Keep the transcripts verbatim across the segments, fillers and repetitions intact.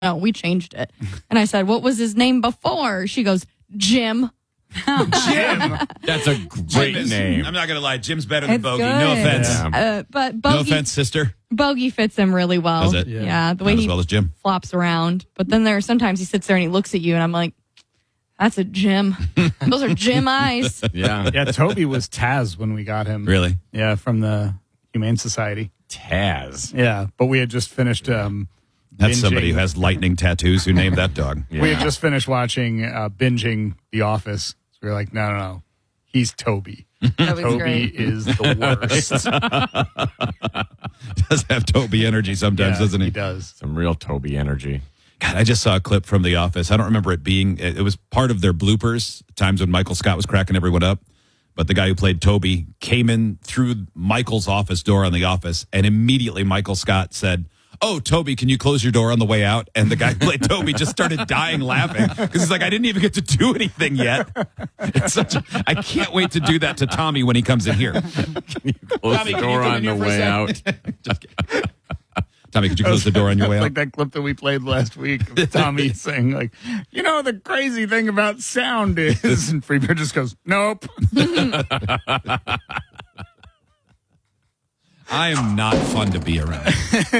no, we changed it. And I said, what was his name before? She goes, Jim. Jim. That's a great Jim is- name. I'm not going to lie. Jim's better than It's Bogey. good. No offense. Yeah. Uh, but No Bogey, offense, sister. Bogey fits him really well. Does it? Yeah. Yeah. the way Not as he well as Jim. flops around. But then there are sometimes he sits there and he looks at you, and I'm like, that's a Jim. Those are Jim eyes. Yeah. Yeah, Toby was Taz when we got him. Really? Yeah, from the Humane Society. Taz. Yeah, but we had just finished. Um, That's binging- somebody who has lightning tattoos who named that dog. Yeah. We had just finished watching uh, binging The Office. So we were like, no, no, no, he's Toby. That was Toby great. is the worst. Does have Toby energy sometimes, Yeah, doesn't he? He does. Some real Toby energy. God, I just saw a clip from The Office. I don't remember it being, it it was part of their bloopers, times when Michael Scott was cracking everyone up. But the guy who played Toby came in through Michael's office door on The Office, and immediately Michael Scott said, "Oh, Toby, can you close your door on the way out?" And the guy who played Toby just started dying laughing because he's like, I didn't even get to do anything yet. It's such a, I can't wait to do that to Tommy when he comes in here. Close Tommy, the can you door come in on here the for a way sec? out. Just kidding. Tommy, could you close the door on your way Like out? that clip that we played last week of Tommy saying, like, you know, the crazy thing about sound is, and Freebeer just goes, nope. I am not fun to be around.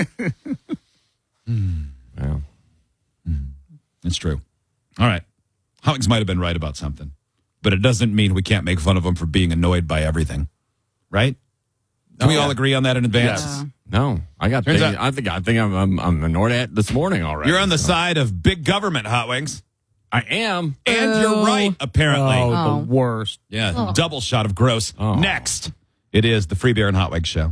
Well, It's true. All right. Howings might have been right about something, but it doesn't mean we can't make fun of them for being annoyed by everything. Right? Can we Oh, all yeah. agree on that in advance? Yes. no, I got. Turns Things, out- I think. I think I'm. I'm, I'm annoyed at this morning already. You're on the so. side of big government, Hot Wings. I am. And you're Oh. right, apparently. Oh, Oh. the worst. Yeah, double shot of gross. Oh. Next, it is the Free Beer and Hot Wings show.